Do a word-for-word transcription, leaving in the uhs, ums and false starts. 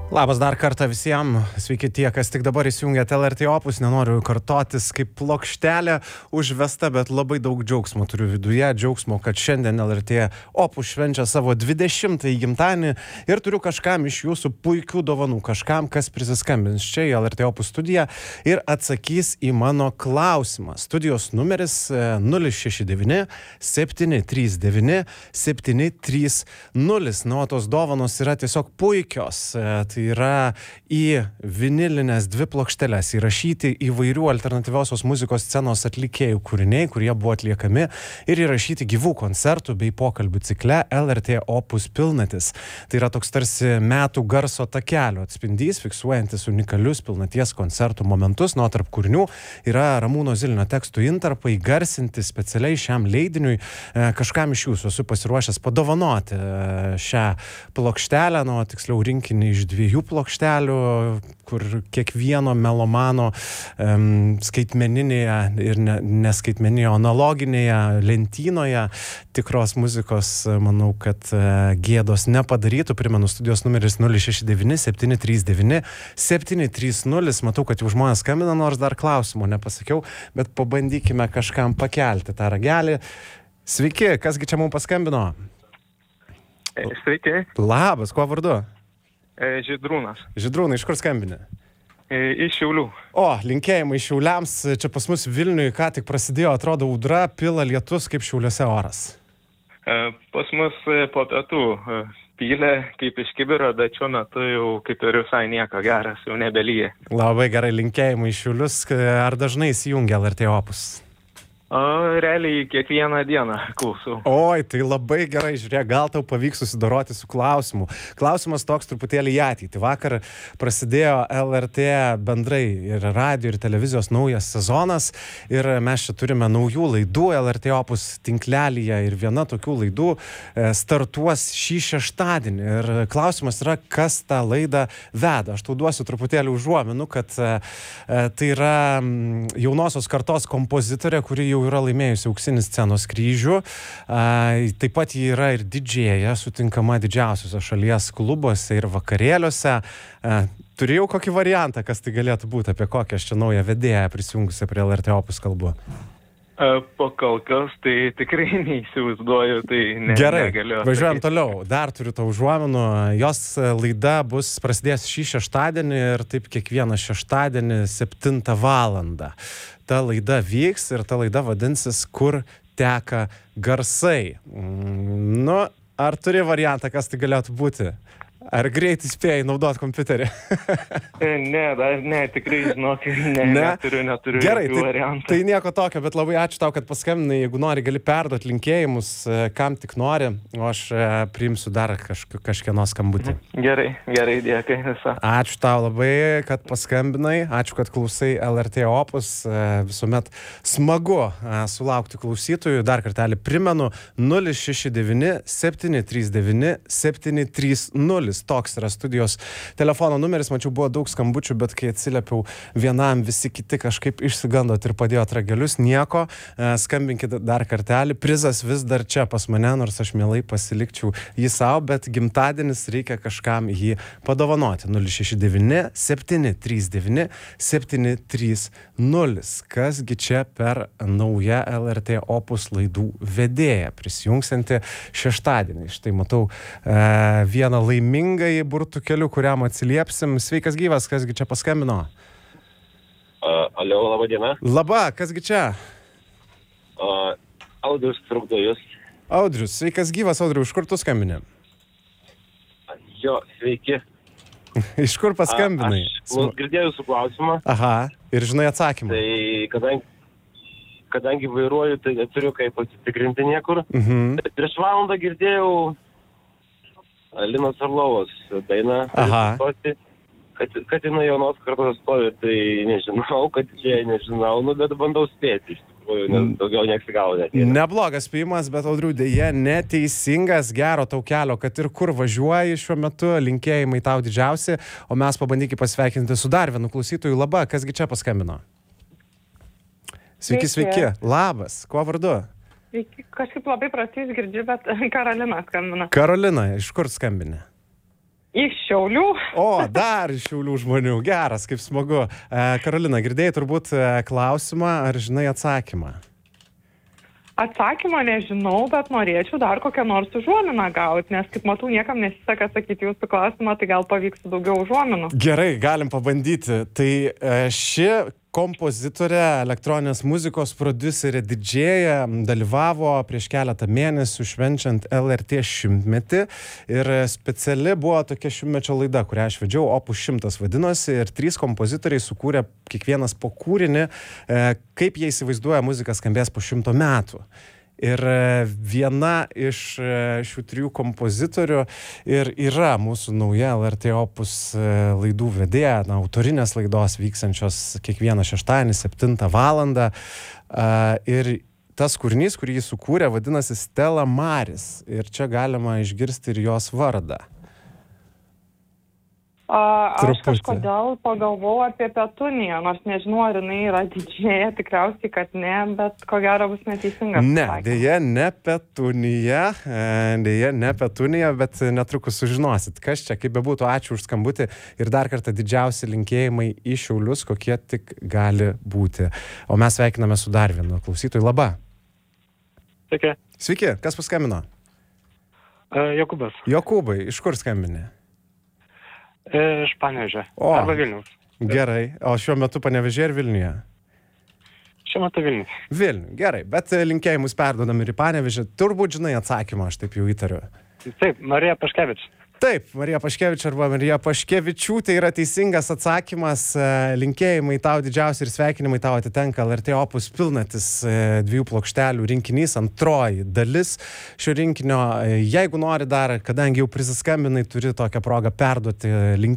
Labas dar kartą visiems, sveiki tie, kas tik dabar įsijungėte L R T Opus, nenoriu kartotis kaip plokštelė užvesta, bet labai daug džiaugsmo turiu viduje, džiaugsmo, kad šiandien L R T Opus švenčia savo dvidešimtąjį gimtadienį ir turiu kažkam iš jūsų puikių dovanų, kažkam, kas prisiskambins čia į L R T Opus studiją ir atsakys į mano klausimą. Studijos numeris nulis šeši devyni septyni trys devyni septyni trys nulis. Na, o tos dovanos yra tiesiog puikios. Tai yra į vinilinės dvi plokšteles įrašyti įvairių alternatyviosios muzikos scenos atlikėjų kūriniai, kurie buvo atliekami ir įrašyti gyvų koncertų bei pokalbių cikle L R T Opus pilnatis. Tai yra toks tarsi metų garso takelio atspindys, fiksuojantis unikalius pilnaties koncertų momentus. Nuo tarp kūrinių yra Ramūno Zilinio tekstų intarpai, garsinti specialiai šiam leidiniui. Kažkam iš jūsų esu pasiruošęs padovanoti šią plokštelę, nuo tiksliau rinkinį iš dviejų jų plokštelių, kur kiekvieno melomano um, skaitmeninėje ir ne, neskaitmeninėje, analoginėje lentynoje tikros muzikos, manau, kad uh, gėdos nepadarytų. Primenu, studijos numeris nulis šeši devyni septyni trys devyni septyni trys nulis. Matau, kad jau žmonės skambina, nors dar klausimo nepasakiau, bet pabandykime kažkam pakelti tą ragelį. Sveiki, kasgi čia mums paskambino? Sveiki. Labas, kuo vardu? Žydrūnas. Žydrūnai, iš kur skambini? Iš Šiaulių. O, linkėjimai Šiauliams. Čia pas mus Vilniui ką tik prasidėjo, atrodo, audra, pila lietus, kaip Šiauliuose oras. Pas mus po pietų pylė kaip iš kibiro, bet šiuo metu jau kaip ir visai nieko, geras, jau nebelyja. Labai gerai, linkėjimai Šiaulius. Ar dažnai įsijungia L R T Opus? O, realiai kiekvieną dieną klausau. Oi, tai labai gerai, žiūrėk, gal tau pavyks susidoroti su klausimu. Klausimas toks truputėlį į ateitį. Vakar prasidėjo L R T bendrai ir radio ir televizijos naujas sezonas ir mes čia turime naujų laidų L R T Opus tinklelyje ir viena tokių laidų startuos šį šeštadienį. Ir klausimas yra, kas tą laidą veda. Aš tau duosiu truputėlį užuominų, kad tai yra jaunosios kartos kompozitorė, kuri jau yra laimėjusi auksinį scenos kryžių. Taip pat ji yra ir didžėja, sutinkama didžiausiuose šalies klubuose ir vakarėliuose. Turėjau kokį variantą, kas tai galėtų būti, apie kokią aš čia naują vedėją prisijungusią prie L R T Opus kalbu? Po kol kas tai tikrai neįsivaizduoju, tai ne, gerai, negaliu. Važiuojam toliau. Dar turiu tau užuominų. Jos laida bus prasidės šį šeštadienį ir taip kiekvieną šeštadienį septintą valandą. Ta laida vyks ir ta laida vadinsis Kur teka garsai. Nu, ar turi variantą, kas tai galėtų būti? Ar greitai spėjai naudot kompiuterį? Ne, dar ne, tikrai žinok, ne, ne? neturiu, neturiu Gerai, jokių tai, variantų. Tai nieko tokio, bet labai ačiū tau, kad paskambinai. Jeigu nori, gali perduot linkėjimus, kam tik nori, o aš priimsiu dar kažk kažkieno skambutį. Gerai, gerai, dėkui visą. Ačiū tau labai, kad paskambinai, ačiū, kad klausai L R T Opus. Visuomet smagu sulaukti klausytojų. Dar kartelį primenu, nulis šeši devyni septyni trys devyni septyni trys nulis. Toks yra studijos telefono numeris. Mačiau, buvo daug skambučių, bet kai atsiliepiau vienam, visi kiti kažkaip išsigandot ir padėjot ragelius. Nieko, skambinkit dar kartelį. Prizas vis dar čia pas mane, nors aš mielai pasilikčiau jį savo, bet gimtadienis reikia kažkam jį padovanoti. nulis šeši devyni septyni trys devyni septyni trys nulis. Kasgi čia per naują L R T Opus laidų vedėją prisijungsianti šeštadienį. Štai matau e, vieną laimingą į burtų kelių, kuriam atsiliepsim. Sveikas gyvas, kasgi čia paskambino? Uh, alio, laba diena. Laba, kasgi čia? Uh, Audrius trukdo jūs. Audrius, sveikas gyvas, Audrius, iš kur tu skambini? Jo, sveiki. Iš kur paskambinai? Aš Sm... girdėjau jūsų klausimą. Aha, ir žinai atsakymą. Tai kadangi, kadangi vairuoju, tai neturiu kaip pasitikrinti niekur. Mhm. Prieš valandą girdėjau Linos Orlovos dainą, kad, kad jinai jaunos kartos stovi, tai nežinau, kad čia nežinau, nu, bet bandau spėti, iš tikrųjų, nes daugiau nesigavo net. Neblogas spėjimas, bet Audriu, dėja neteisingas, gero tau kelio, kad ir kur važiuoji šiuo metu, linkėjimai tau didžiausi, o mes pabandykime pasveikinti su dar vienu klausytoju. Laba, kasgi čia paskambino? Sveiki, sveiki. Labas, kuo vardu? Kažkaip labai prastai girdžiu, bet Karolina skambina. Karolina, iš kur skambini? Iš Šiaulių. O, dar iš Šiaulių žmonių. Geras, kaip smagu. Karolina, girdėjai turbūt klausimą, ar žinai atsakymą? Atsakymą nežinau, bet norėčiau dar kokią nors užuominą gauti, nes kaip matau, niekam nesiseka sakyti jūsų klausimą, tai gal pavyks daugiau užuominų. Gerai, galim pabandyti. Tai ši kompozitorė, elektroninės muzikos prodiuserė, didžėja, dalyvavo prieš keletą mėnesių švenčiant L R T šimtmetį ir speciali buvo tokia šimtmečio laida, kurią aš vedžiau, Opus šimtas vadinosi, ir trys kompozitoriai sukūrė kiekvienas po kūrinį, kaip jie įsivaizduoja muziką skambės po šimto metų. Ir viena iš šių trijų kompozitorių ir yra mūsų nauja L R T Opus laidų vedėja, na, autorinės laidos vykstančios kiekvieną šeštadienį septintą valandą. Ir tas kūrinys, kurį jis sukūrė, vadinasi Stella Maris. Ir čia galima išgirsti ir jos vardą. A, aš kažkodėl pagalvojau apie Petuniją, nors nežinau, ar jinai yra didžėja, tikriausiai, kad ne, bet ko gero bus neteisingas. Ne, dėja ne Petunija, dėja ne Petunija, bet netrukus sužinosit, kas čia, kaip bebūtų, ačiū už skambutį ir dar kartą didžiausi linkėjimai į Šiaulius, kokie tik gali būti. O mes sveikiname su dar vienu klausytoju. Labą. Sveiki. Sveiki, kas paskambino? Uh, Jokūbas. Jokūbai, iš kur skambini? Iš Panevėžio. O, arba Vilniaus. Gerai. O šiuo metu Panevėžyje ir Vilniuje? Šiuo metu Vilniuje. Vilniuje, gerai. Bet linkėjimus perduodam ir į Panevėžį. Turbūt žinai atsakymą, aš taip jau įtariu. Taip, Marija Paškevič. Taip, Marija Paškevič arba Marija Paškevičiūtė yra teisingas atsakymas. Linkėjimai tau didžiausi ir sveikinimai tau atitenka L R T Opus pilnatis dviejų plokštelių rinkinys, antroji dalis šio rinkinio. Jeigu nori dar, kadangi jau prisiskambinai, turi tokią progą perduoti linkėjimą